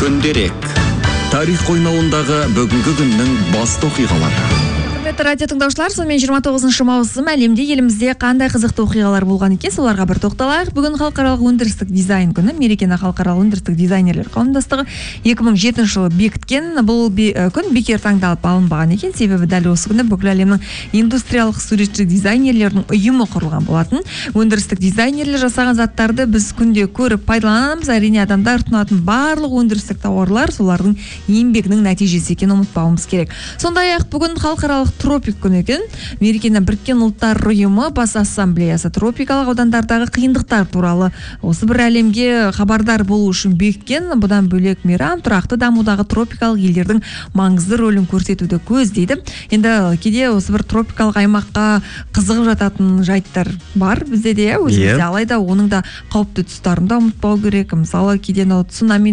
Көндерек. Тарих қойнауындағы бүгінгі күннің басты оқиғалары. Радио тыңдаушылар, сонымен 29 маусым әлемде елімізде қандай қызықты оқиғалар болған екен, соларға бір тоқталайық. Бүгін халықаралық өндірістік дизайн күні. Мерекені халықаралық өндірістік дизайнерлер қауымдастығы 2007 жылы бекіткен. Бұл күн бекер таңдалып алынбаған екен, себебі дәл осы күні бүкіл әлемнің индустриялық суретші дизайнерлерінің ұйымы құрылған болатын. Өндірістік дизайнерлер жасаған заттарды біз күнде көріп пайдаланамыз. Әрине адамдар тұтынатын барлық өндірістік тауарлар солардың еңбегінің нәтижесі екенін ұмытпауымыз керек. Сондай-ақ бүгін халықаралық тропик күні екен. Мерекені Біріккен ұлттар ұйымы бас ассамблеясы тропикалық аудандардағы қиындықтар туралы осы бір әлемге хабардар болу үшін бекіткен. Бұдан бөлек мейрам тұрақты дамудағы тропикалық елдердің маңызды рөлін көрсетуді көздейді. Енді кейде осы бір тропикалық аймаққа қызығып жататын жайттар бар бізде де, өзімізде, алайда оның да қауіпті тұстарын да ұмытпау керек. Мысалы, кейде цунами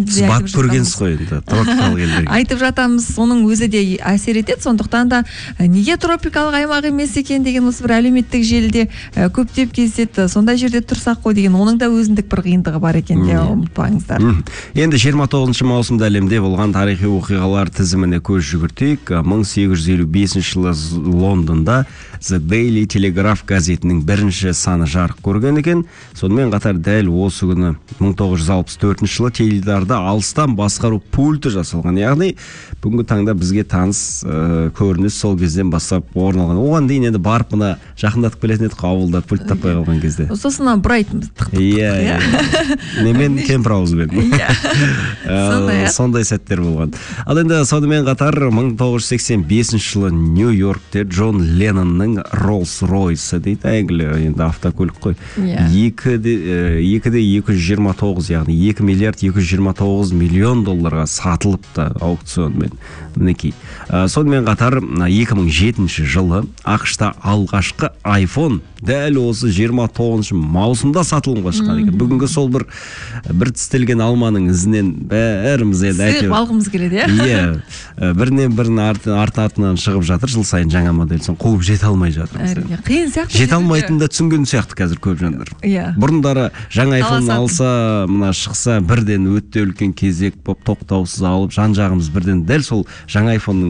айтып жатамыз, соның өзі де әсер етеді. Сондықтан да неге тропикалық аймақ емес екен деген осы бір әлеуметтік желіде көптеп кездеседі. Сондай жерде тұрсақ қой деген, оның да өзіндік бір қиындығы бар екен де, ұмытпаңыздар. Енді 29 маусымда әлемде болған тарихи оқиғалар тізіміне көз жүгіртейік. 1855 жылы Лондонда The Daily Telegraph газетінің бірінші саны жарық көрген екен. Сонымен қатар дәл осы күні 1964 жылы теледидарда алыстан басқару пульті жасалған. Яғни бүгінгі таңда бізге таныс көрініс сол кезден бастап орын алған. Оған дейін енді барып мына жақындатып келетін едік ауылда пульт таппай қалған кезде. Сосын бұрайтынбыз. Иә. Немен кемпір ауызбен. Сондай сәттер болған. Ал енді сонымен қатар 1985 жылы Нью-Йоркте Джон Леннонның Rolls-Royce дейді, әйгілі енді автокөлік қой. 2,229, яғни 2 миллиард 229 миллион долларға сатылыпты аукционмен. Мінекей. Сонымен қатар 2007 жылы ақшта алғашқы iPhone дәл осы 29 маусымда сатылымға шыққан екен. Бүгінгі сол бір тістелген алманың ізінен бәріміз сыйып алғымыз келеді, иә. Бірінен бірін артынан шығып жатыр, жыл сайын жаңа модель, сон қуып жете алмай жатырмыз. Қиын сияқты. Жете алмайтын да түсінген сияқты қазір көп жандар. Бұрындары жаңа iPhone алса, мына шықса бірден өтте үлкен кезек боп тоқтаусыз алып, жан-жағымыз бірден дәл сол жаңа iPhone-ның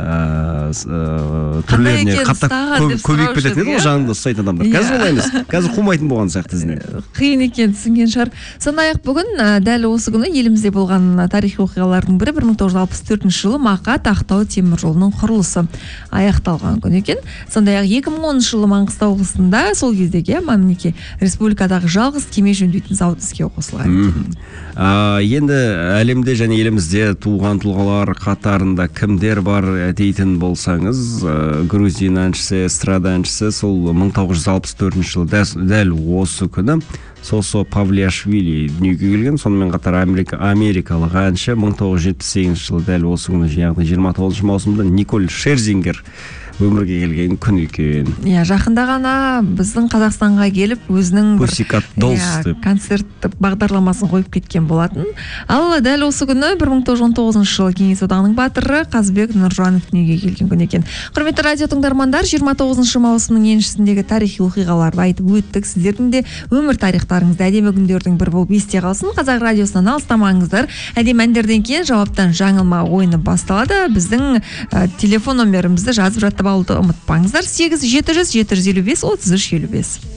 түрлеріне қаптап көбейіп кететін еді, ол жанында ұстайтын адамдар. Қазір олай емес. Қазір қумайтын болған сияқты ізіне. Қиын екен, түсінген шығар. Сондай-ақ бүгін дәл осы күні елімізде болған тарихи оқиғалардың бірі 1964 жылы Мақат Ақтау темір жолының құрылысы аяқталған күн екен. Сондай-ақ 2010 жылы Маңғыстау облысында сол кездегі мінекей республикадағы жалғыз кеме жөндейтін зауыт іске қосылған екен. Енді әлемде және елімізде туған тұлғалар қатарында кімдер бар дейтін болсаңыз, грузин әншісі, эстрада әншісі, сол 1964 жылы дәл осы күні Сосо Павлиашвили дүниеге келген. Сонымен қатар америкалық әнші 1978 жылы дәл осы күні, яғни 29 маусымда Николь Шерзингер өмірге келген күн екен. Жақында ғана біздің Қазақстанға келіп, өзінің концерт бағдарламасын қойып кеткен болатын. Ал дәл осы күні 1919 жылы Кеңес одағының батыры Қазбек Нұржанов дүниеге келген күн екен. Құрметті радио тыңдармандар, 29 маусымның еншісіндегі тарихи оқиғаларды айтып өттік. Сіздердің де өмір тарихтарыңызды әдемі күндердің бір болып есте қалсын. Қазақ радиосынан алыстамаңыздар. Әдемі әндерден кейін жауаптан жаңылма ойыны басталады. Біздің телефон номерімізді жазып жатып алуды ұмытпаңыздар. 8 700 755 33 55.